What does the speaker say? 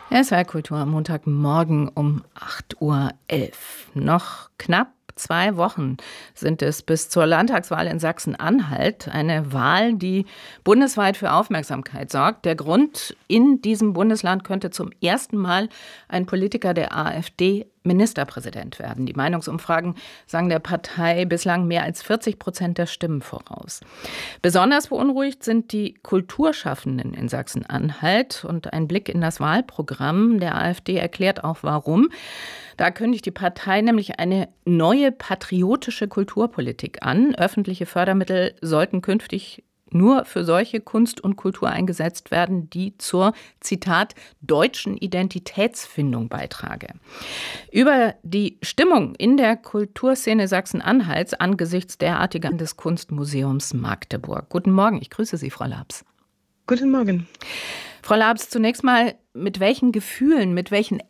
SWR Kultur am Montagmorgen um 8:11 Uhr. Noch knapp 2 Wochen sind es bis zur Landtagswahl in Sachsen-Anhalt. Eine Wahl, die bundesweit für Aufmerksamkeit sorgt. Der Grund: in diesem Bundesland könnte zum ersten Mal ein Politiker der AfD Ministerpräsident werden. Die Meinungsumfragen sagen der Partei bislang mehr als 40% der Stimmen voraus. Besonders beunruhigt sind die Kulturschaffenden in Sachsen-Anhalt. Und ein Blick in das Wahlprogramm der AfD erklärt auch warum. Da kündigt die Partei nämlich eine neue patriotische Kulturpolitik an. Öffentliche Fördermittel sollten künftig nur für solche Kunst und Kultur eingesetzt werden, die zur, Zitat, deutschen Identitätsfindung beitrage. Über die Stimmung in der Kulturszene Sachsen-Anhalts angesichts derartiger des Kunstmuseums Magdeburg. Guten Morgen, ich grüße Sie, Frau Labs. Guten Morgen. Frau Labs, zunächst mal, mit welchen Gefühlen, mit welchen